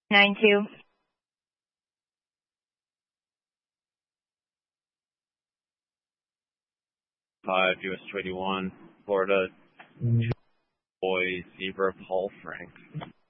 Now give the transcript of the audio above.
92. 5 US 21, Florida, Boy, Zebra, Paul Frank.